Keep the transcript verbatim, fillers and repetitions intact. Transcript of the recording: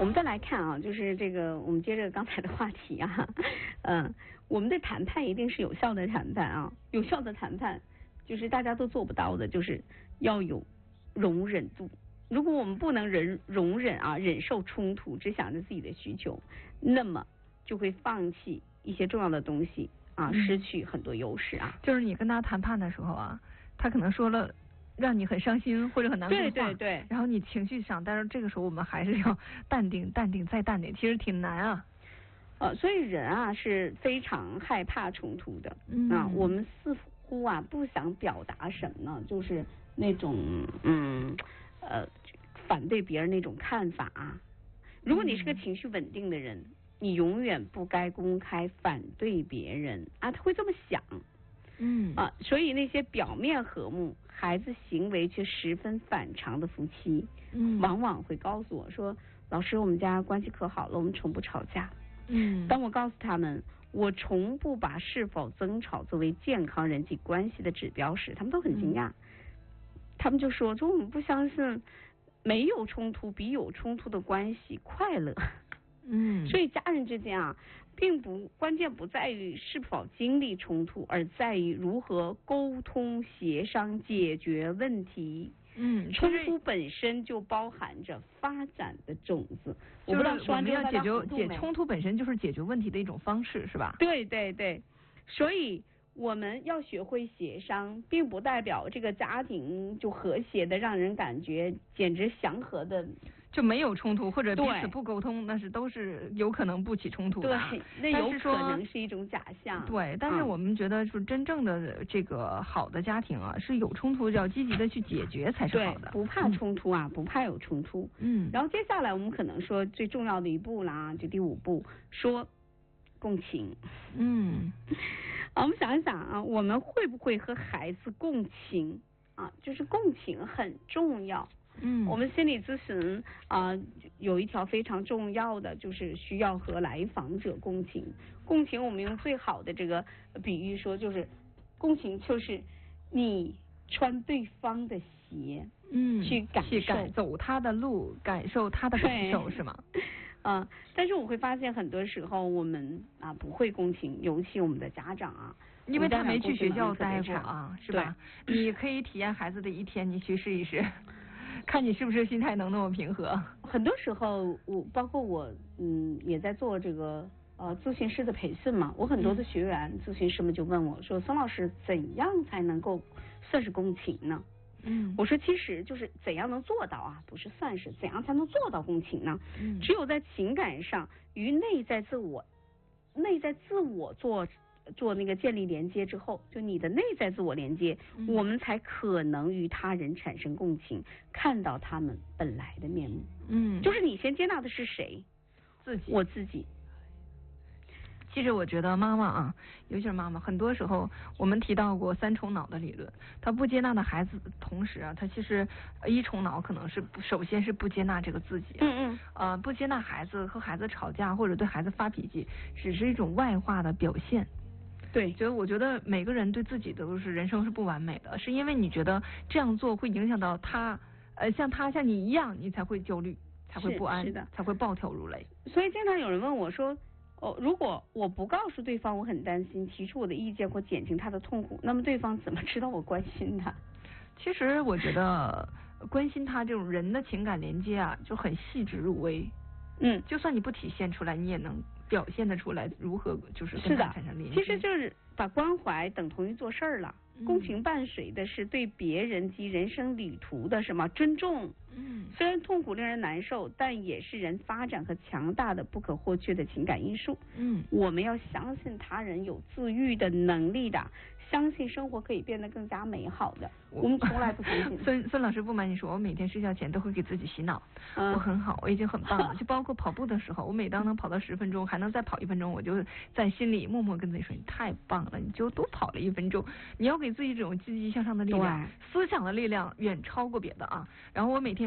我们再来看啊，就是这个，我们接着刚才的话题啊，嗯，我们的谈判一定是有效的谈判啊，有效的谈判就是大家都做不到的，就是要有容忍度。如果我们不能忍容忍啊，忍受冲突，只想着自己的需求，那么就会放弃一些重要的东西啊，失去很多优势啊。 就是你跟他谈判的时候啊，他可能说了让你很伤心或者很难过的话， 对对对， 然后你情绪上，但是这个时候我们还是要淡定、淡定再淡定，其实挺难啊。 呃，所以人啊是非常害怕冲突的。 嗯啊，我们似乎啊不想表达什么呢？就是那种嗯呃反对别人那种看法啊。如果你是个情绪稳定的人，嗯、你永远不该公开反对别人啊，他会这么想。 嗯啊，所以那些表面和睦，孩子行为却十分反常的夫妻， 嗯， 往往会告诉我说：“老师，我们家关系可好了，我们从不吵架。” 嗯， 当我告诉他们我从不把是否争吵作为健康人际关系的指标时，他们都很惊讶。嗯、他们就说：“说我们不相信没有冲突比有冲突的关系快乐。” 嗯， 所以家人之间啊，并不关键不在于是否经历冲突，而在于如何沟通、协商、解决问题。 嗯， 冲突本身就包含着发展的种子。 我不知道说我们要解决解冲突本身就是解决问题的一种方式，是吧？ 对对对，所以我们要学会协商，并不代表这个家庭就和谐的让人感觉简直祥和的。 就没有冲突或者彼此不沟通，那是都是有可能不起冲突的。 对，那有可能是一种假象。 对，但是我们觉得，就是真正的这个好的家庭啊，是有冲突要积极的去解决才是好的。 对，不怕冲突啊，嗯、不怕有冲突。 嗯。 然后接下来我们可能说最重要的一步啦，就第五步，说共情。 嗯。 啊，我们想一想啊，我们会不会和孩子共情啊？就是共情很重要。 嗯， 我们心理咨询啊、呃，有一条非常重要的，就是需要和来访者共情。共情，我们用最好的这个比喻说，就是共情就是你穿对方的鞋， 嗯， 去感受、 去感走他的路，感受他的感受，是吗？ 啊、呃，但是我会发现很多时候我们啊不会共情，尤其我们的家长啊。 因为他没去学校待过啊，是吧？你可以体验孩子的一天，你去试一试。看你是不是心态能那么平和。 很多时候我包括我嗯也在做这个呃咨询师的培训嘛，我很多的学员、嗯、咨询师们就问我说，孙老师怎样才能够算是共情呢？ 嗯， 我说其实就是怎样能做到啊，不是算是怎样才能做到共情呢？ 嗯， 只有在情感上与内在自我内在自我做做那个建立连接之后，就你的内在自我连接、嗯、我们才可能与他人产生共情，看到他们本来的面目。 嗯， 就是你先接纳的是谁？ 自己。 我自己。 其实我觉得妈妈啊，尤其是妈妈，很多时候我们提到过三重脑的理论，她不接纳的孩子的同时啊，她其实一重脑可能是首先是不接纳这个自己、啊， 嗯嗯， 呃，不接纳孩子，和孩子吵架或者对孩子发脾气，只是一种外化的表现。 对， 所以我觉得每个人对自己都是人生是不完美的，是因为你觉得这样做会影响到他，呃，像他像你一样，你才会焦虑，才会不安， 是的， 才会暴跳如雷。 所以经常有人问我说，哦，如果我不告诉对方我很担心，提出我的意见或减轻他的痛苦，那么对方怎么知道我关心他？ 其实我觉得关心他这种人的情感连接啊，就很细致入微。 嗯， 就算你不体现出来，你也能表现得出来如何就是跟他产生连接。 其实就是把关怀等同于做事儿了。嗯、共情伴随的是对别人及人生旅途的什么尊重。 嗯， 虽然痛苦令人难受，但也是人发展和强大的不可或缺的情感因素。 嗯， 我们要相信他人有自愈的能力的，相信生活可以变得更加美好的。我, 我们从来不相信。 孙孙老师不瞒你说，我每天睡觉前都会给自己洗脑， 嗯、 我很好，我已经很棒了。就包括跑步的时候，我每当能跑到十分钟，还能再跑一分钟，我就在心里默默跟自己说：“你太棒了，你就多跑了一分钟。”你要给自己这种积极向上的力量，思想的力量远超过别的啊。然后我每天。